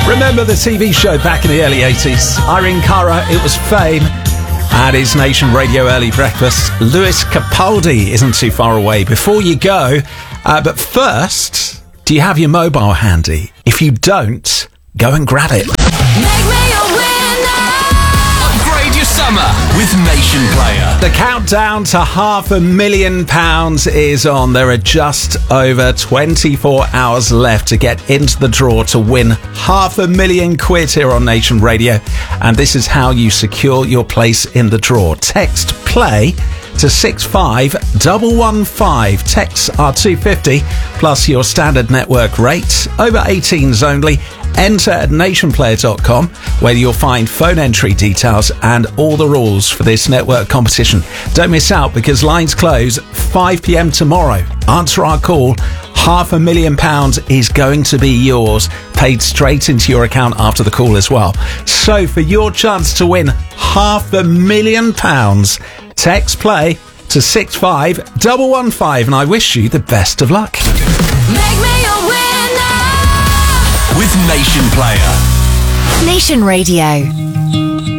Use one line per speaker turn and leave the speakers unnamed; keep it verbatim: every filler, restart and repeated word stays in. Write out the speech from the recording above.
Remember the T V show back in the early eighties? Irene Cara, it was Fame. And his Nation Radio Early Breakfast. Lewis Capaldi isn't too far away. Before you go, uh, but first, do you have your mobile handy? If you don't, go and grab it.
Make me a winner.
Upgrade your summer with Nation Player.
The countdown to half a million pounds is on. There are just over twenty-four hours left to get into the draw to win half a million quid here on Nation Radio. And this is how you secure your place in the draw. Text PLAY to six five one one five. Texts are two pounds fifty plus your standard network rate. Over eighteens only. Enter at nation player dot com, where you'll find phone entry details and all the rules for this network competition. Don't miss out, because lines close five p.m. tomorrow. Answer our call. Half a million pounds is going to be yours, paid straight into your account after the call as well. So for your chance to win half a million pounds, text PLAY to six five one one five, and I wish you the best of luck.
Make me a winner.
With Nation Player.
Nation Radio.